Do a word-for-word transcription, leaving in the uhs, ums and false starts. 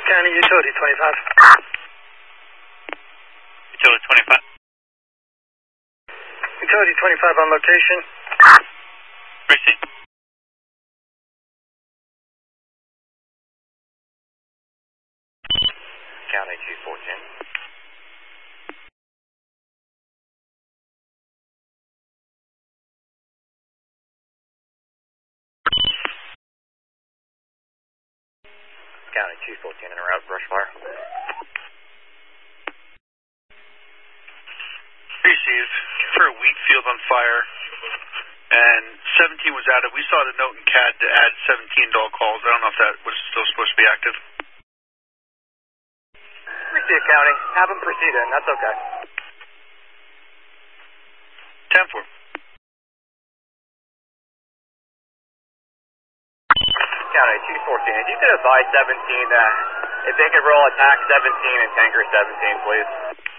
County, Utility twenty-five. Utility twenty-five. Utility twenty-five on location. Receive. County two fourteen. County two fourteen in a route, brush fire. Receive for a wheat field on fire, and seventeen was added. We saw the note in C A D to add seventeen dog calls. I don't know if that was still supposed to be active. Receive, County. Have them proceed in. That's okay. ten four. County two fourteen. If you could advise seventeen, uh, if they could roll attack seventeen and tanker seventeen, please.